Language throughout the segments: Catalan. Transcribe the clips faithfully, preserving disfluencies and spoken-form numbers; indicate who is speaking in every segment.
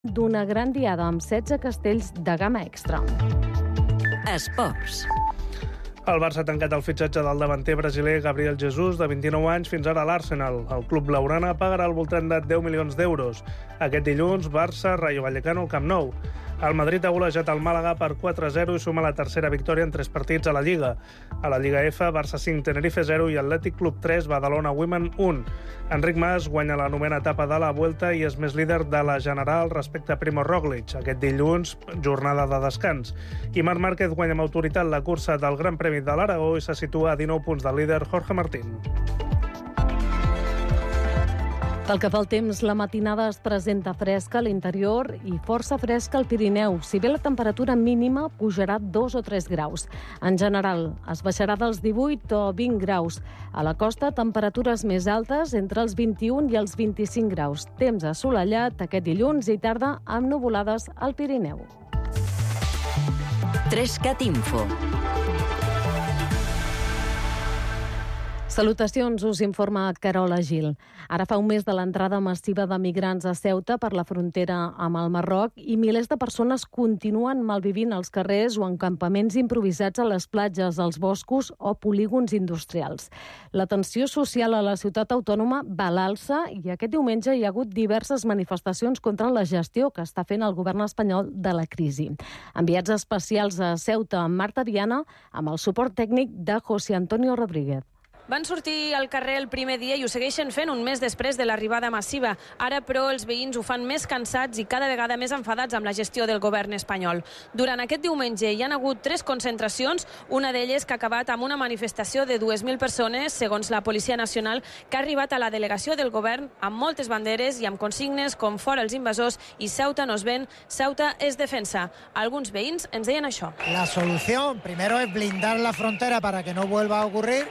Speaker 1: d'una gran diada amb setze castells de gamma extra.
Speaker 2: Esports.
Speaker 3: El Barça ha tancat el fitxatge del davanter brasiler Gabriel Jesus, de vint-i-nou anys, fins ara a l'Arsenal. El club blaugrana pagarà al voltant de deu milions d'euros. Aquest dilluns, Barça, Rayo Vallecano, Camp Nou. El Madrid ha golejat el Màlaga per quatre a zero i suma la tercera victòria en tres partits a la Lliga. A la Lliga F, Barça cinc, Tenerife zero i Atlètic Club tres, Badalona Women un. Enric Mas guanya la novena etapa de la Vuelta i és més líder de la general respecte a Primož Roglič. Aquest dilluns, jornada de descans. I Marc Márquez guanya amb autoritat la cursa del Gran Premi de l'Aragó i se situa a dinou punts del líder Jorge Martín.
Speaker 1: Pel que fa al temps, la matinada es presenta fresca a l'interior i força fresca al Pirineu, si bé la temperatura mínima pujarà dos o tres graus. En general, es baixarà dels divuit o vint graus. A la costa, temperatures més altes entre els vint-i-un i els vint-i-cinc graus. Temps assolellat aquest dilluns i tarda amb nuvolades al Pirineu.
Speaker 2: Trescat Info.
Speaker 1: Salutacions, us informa Carola Gil. Ara fa un mes de l'entrada massiva de migrants a Ceuta per la frontera amb el Marroc i milers de persones continuen malvivint als carrers o en campaments improvisats a les platges, als boscos o polígons industrials. La tensió social a la ciutat autònoma va a l'alça i aquest diumenge hi ha hagut diverses manifestacions contra la gestió que està fent el govern espanyol de la crisi. Enviats especials a Ceuta amb Marta Viana amb el suport tècnic de José Antonio Rodríguez.
Speaker 4: Van sortir al carrer el primer dia i ho segueixen fent un mes després de l'arribada massiva. Ara, però, els veïns ho fan més cansats i cada vegada més enfadats amb la gestió del govern espanyol. Durant aquest diumenge hi han hagut tres concentracions, una d'elles que ha acabat amb una manifestació de dues mil persones, segons la Policia Nacional, que ha arribat a la delegació del govern amb moltes banderes i amb consignes com fora els invasors i Ceuta nos ven, Ceuta es defensa. Alguns veïns ens deien això.
Speaker 5: La solución, primero, es blindar la frontera para que no vuelva a ocurrir.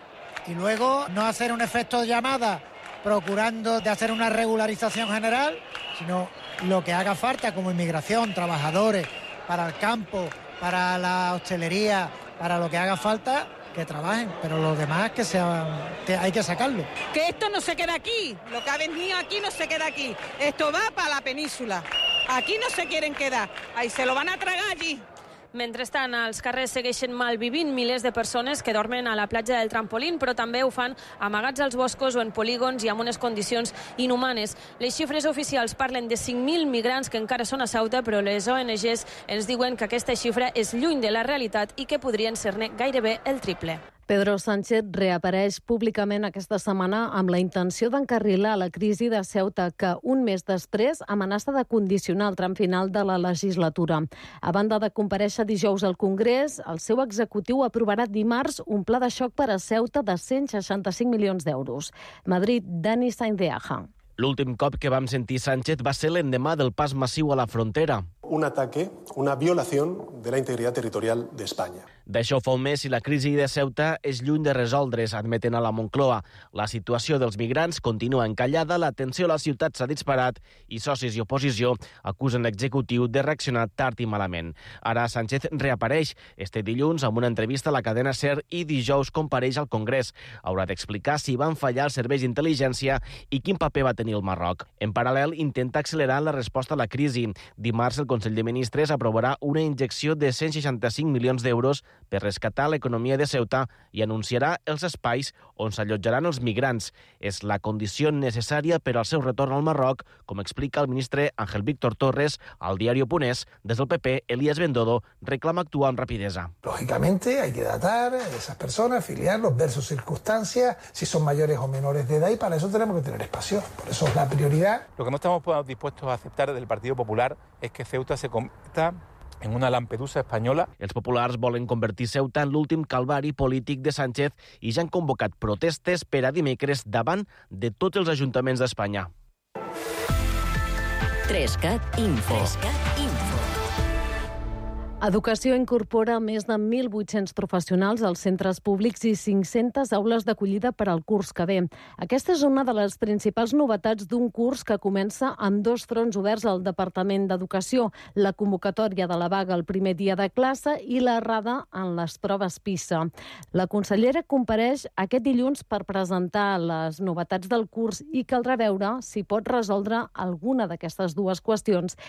Speaker 5: Y luego no hacer un efecto de llamada procurando de hacer una regularización general, sino lo que haga falta como inmigración, trabajadores, para el campo, para la hostelería, para lo que haga falta, que trabajen, pero los demás que sean, que hay que sacarlo.
Speaker 6: Que esto no se queda aquí, lo que ha venido aquí no se queda aquí, esto va para la península, aquí no se quieren quedar, ahí se lo van a tragar allí.
Speaker 4: Mentrestant, als carrers segueixen malvivint milers de persones que dormen a la platja del Trampolín, però també ho fan amagats als boscos o en polígons i amb unes condicions inhumanes. Les xifres oficials parlen de cinc mil migrants que encara són a Ceuta, però les O N Ges ens diuen que aquesta xifra és lluny de la realitat i que podrien ser-ne gairebé el triple.
Speaker 1: Pedro Sánchez reapareix públicament aquesta setmana amb la intenció d'encarrilar la crisi de Ceuta, que un mes després amenaça de condicionar el tram final de la legislatura. A banda de comparèixer dijous al Congrés, el seu executiu aprovarà dimarts un pla de xoc per a Ceuta de cent seixanta-cinc milions d'euros. Madrid, Dani Sainz de Aja.
Speaker 7: L'últim cop que vam sentir Sánchez va ser l'endemà del pas massiu a la frontera.
Speaker 8: Un ataque, una violación de la integridad territorial de España.
Speaker 7: D'això fa un mes i la crisi de Ceuta és lluny de resoldre's, admeten a la Moncloa. La situació dels migrants continua encallada, la tensió a la ciutat s'ha disparat i socis i oposició acusen l'executiu de reaccionar tard i malament. Ara Sánchez reapareix este dilluns amb una entrevista a la cadena SER i dijous compareix al Congrés. Haurà d'explicar si van fallar els serveis d'intel·ligència i quin paper va tenir el Marroc. En paral·lel, intenta accelerar la resposta a la crisi. Dimarts el Consell de Ministres aprovarà una injecció de cent seixanta-cinc milions d'euros per rescatar l'economia de Ceuta i anunciarà els espais on s'allotjaran els migrants. És la condició necessària per al seu retorn al Marroc, com explica el ministre Ángel Víctor Torres al diario Punés. Des del P P, Elías Bendodo reclama actuar amb rapidesa.
Speaker 9: Lógicamente hay que datar a esas personas, filiarlos, ver sus circunstancias, si son mayores o menores de edad, y para eso tenemos que tener espacio. Por eso es la prioridad.
Speaker 10: Lo que no estamos dispuestos a aceptar desde el Partido Popular es que Ceuta se convierta en una Lampedusa espanyola.
Speaker 7: Els populars volen convertir Ceuta en l'últim calvari polític de Sánchez i ja han convocat protestes per a dimecres davant de tots els ajuntaments d'Espanya.
Speaker 2: Trescat Info. Trescat Info.
Speaker 1: Educació incorpora més de mil vuit-cents professionals als centres públics i cinc-centes aules d'acollida per al curs que ve. Aquesta és una de les principals novetats d'un curs que comença amb dos fronts oberts al Departament d'Educació, la convocatòria de la vaga el primer dia de classe i l'errada en les proves PISA. La consellera compareix aquest dilluns per presentar les novetats del curs i caldrà veure si pot resoldre alguna d'aquestes dues qüestions